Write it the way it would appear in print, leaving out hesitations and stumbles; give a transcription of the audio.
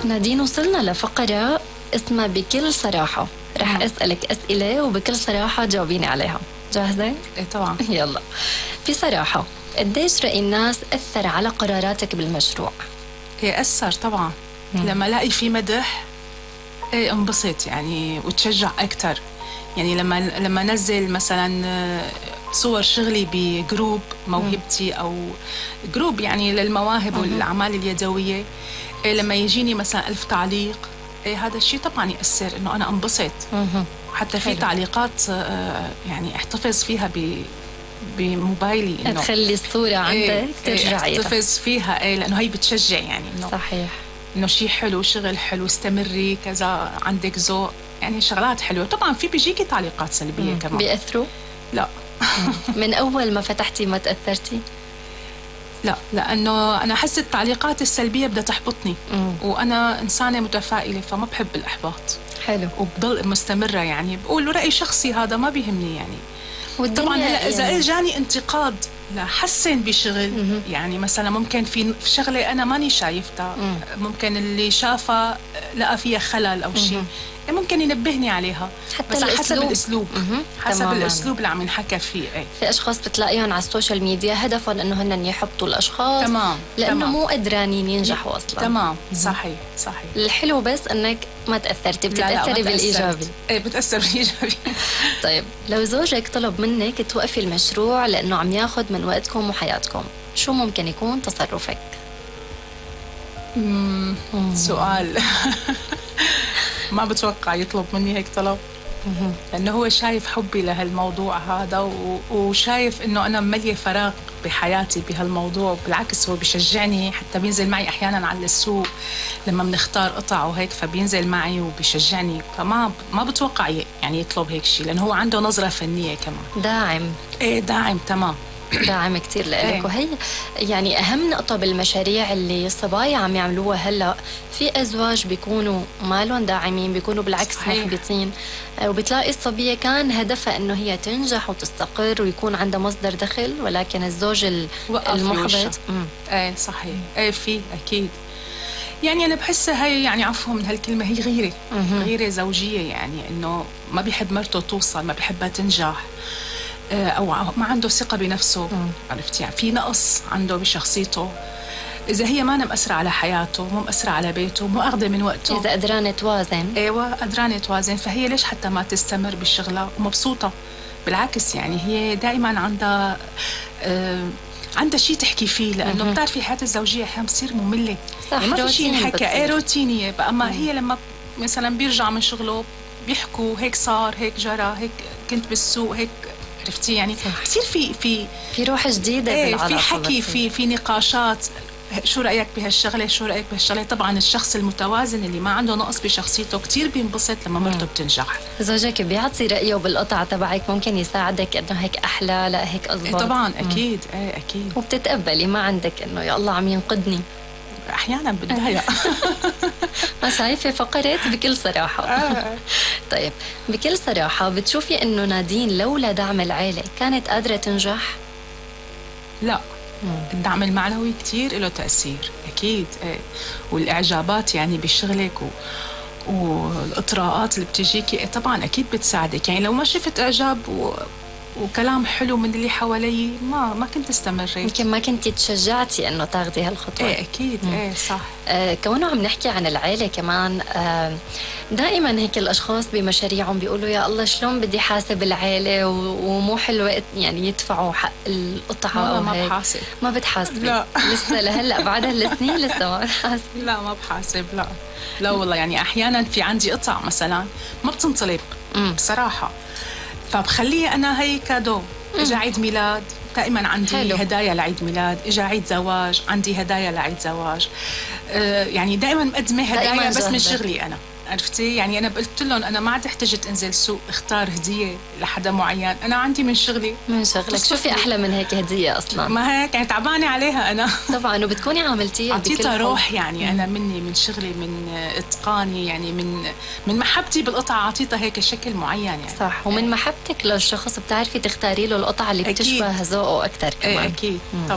نادين، وصلنا لفقرة اسمها بكل صراحة. رح أسألك أسئلة وبكل صراحة جاوبيني عليها. جاهزة؟ ايه طبعا. يلا. بصراحة، قديش رأي الناس أثر على قراراتك بالمشروع؟ ايه أثر طبعا. لما الاقي في مدح ايه انبسط يعني وتشجع أكتر. يعني لما نزل مثلا صور شغلي بجروب موهبتي أو جروب يعني للمواهب والأعمال اليدوية، إيه لما يجيني مثلا 1000 تعليق، إيه هذا الشيء طبعا يأثر إنه أنا انبسط. حتى في تعليقات يعني احتفظ فيها بموبايلي، إنه تخلي الصورة عندك ترجعي احتفظ فيها. إيه لأنه هي بتشجع يعني إنه صحيح إنه شيء حلو، شغل حلو، استمري كذا، عندك ذوق، يعني شغلات حلوة. طبعا في بيجيكي تعليقات سلبية كمان. بيأثروا؟ لا. من أول ما فتحتي ما تأثرتي؟ لا، لأنه أنا أحس التعليقات السلبية بدها تحبطني. وأنا إنسانة متفائلة فما بحب الإحباط. حلو. وبضل مستمرة، يعني بقول رأي شخصي هذا ما بيهمني يعني. طبعا هلا إذا يعني جاني انتقاد لحسن بشغل، يعني مثلا ممكن في شغلة أنا ماني شايفتها، ممكن اللي شافها لقى فيها خلل أو شيء، ممكن ينبهني عليها. حتى بس حسب الأسلوب. حسب تماماً. الأسلوب اللي عم ينحكى فيه. ايه في أشخاص بتلاقيهم على السوشيال ميديا هدفهم إنه هن يحبطوا الأشخاص. تمام. لأنه تمام. مو قدرانين ينجحوا أصلا. تمام. صحيح. صحيح. الحلو بس إنك ما تأثرتي، بتتأثري بالإيجابي. ايه بتأثر بالإيجابي. طيب، لو زوجك طلب منك توقفي المشروع لأنه عم ياخد من وقتكم وحياتكم، شو ممكن يكون تصرفك؟ سؤال. ما بتوقع يطلب مني هيك طلب، لأنه هو شايف حبي لهالموضوع هذا وشايف إنه أنا ملية فراغ بحياتي بهالموضوع. بالعكس هو بيشجعني، حتى بينزل معي أحيانا على السوق لما بنختار قطع وهيك، فبينزل معي وبيشجعني. فما بتوقع يعني يطلب هيك شيء، لأنه هو عنده نظرة فنية كمان. داعم. إيه داعم. تمام. داعم كتير لإلك. ايه. وهي يعني أهم نقطة بالمشاريع اللي الصبايا عم يعملوها هلأ. في أزواج بيكونوا مالهم داعمين، بيكونوا بالعكس محبطين، وبتلاقي الصبية كان هدفها إنه هي تنجح وتستقر ويكون عندها مصدر دخل، ولكن الزوج المحبط. ايه صحيح. ايه في أكيد. يعني أنا بحسها هي يعني عفوا من هالكلمة، هي غيرة. غيرة زوجية، يعني إنه ما بيحب مرته توصل، ما بيحبها تنجح، أو ما عنده ثقة بنفسه. عرفت يعني في نقص عنده بشخصيته. إذا هي ما مأثرة على حياته، مو مأثرة على بيته، مو أخذة من وقته، إذا قدرانة توازن. أيوة قدرانة توازن، فهي ليش حتى ما تستمر بالشغلة ومبسوطة؟ بالعكس يعني هي دائما عندها شيء تحكي فيه، لأنه بتعرفي حياة الزوجية أحيانا بتصير مملة. يعني ما في شيء ينحكى. روتينية بقى. أما هي لما مثلا بيرجع من شغله بيحكوا هيك صار، هيك جرى، هيك كنت بالسوق، هيك عرفتي يعني بصير في روح جديدة بالعلاقة. في حكي، في نقاشات. شو رأيك بهالشغلة، شو رأيك بهالشغلة. طبعا الشخص المتوازن اللي ما عنده نقص بشخصيته كتير بينبسط لما مرته بتنجح. زوجك بيعطي رأيه بالقطعة تبعك، ممكن يساعدك انه هيك احلى، لا هيك اضبط. طبعا اكيد. ايه اكيد. وبتتقبلي، ما عندك انه يا الله عم ينقدني. احيانا بتضايق. ما شايفة فقرت بكل صراحة. طيب، بكل صراحة بتشوفي انه نادين لولا دعم العيلة كانت قادرة تنجح؟ لا. الدعم المعنوي كتير له تأثير أكيد. والإعجابات يعني بشغلك والإطراءات اللي بتجيكي طبعا أكيد بتساعدك. يعني لو ما شفت إعجاب وكلام حلو من اللي حوالي ما كنت استمريت. يمكن ما كنتي تشجعتي انه تاخذي هالخطوه. ايه اكيد. ايه صح. كونه عم نحكي عن العيله كمان، دائما هيك الاشخاص بمشاريعهم بيقولوا يا الله شلون بدي حاسب العيله ومو حلو وقت يعني يدفعوا حق القطعه او ما هيك. بحاسب. ما بتحاسبي؟ لا. لسه لهلا بعد هالسنين لسه ما بتحاسبي؟ لا ما بحاسب. لا والله. يعني احيانا في عندي قطع مثلا ما بتنطلب بصراحه، فبخليه أنا هي كادو. إجا عيد ميلاد دائما عندي حلو. هدايا لعيد ميلاد. إجا عيد زواج عندي هدايا لعيد زواج. يعني دائما مقدمة هدايا بس من شغلي أنا. عرفتي يعني أنا قلت لهم أنا ما عاد احتجت أنزل سوق اختار هدية لحدا معين، أنا عندي من شغلي. من شغلك. شو في أحلى من هيك هدية أصلا؟ ما هيك يعني تعبانة عليها أنا. طبعا. وبتكوني عاملتيها أعطيتها روح يعني. أنا مني من شغلي من إتقاني يعني من محبتي بالقطعة أعطيتها هيك شكل معين يعني. صح. ومن محبتك للشخص بتعرفي تختاري له القطعة اللي بتشبه ذوقه أكثر كمان. أكيد.